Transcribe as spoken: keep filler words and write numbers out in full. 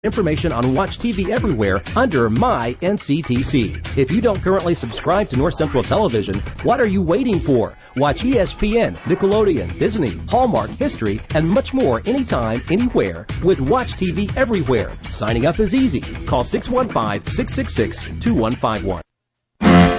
Information on Watch T V Everywhere under My N C T C. If you don't currently subscribe to North Central Television, what are you waiting for? Watch E S P N, Nickelodeon, Disney, Hallmark, History, and much more anytime, anywhere with Watch T V Everywhere. Signing up is easy. Call six one five, six six six, two one five one.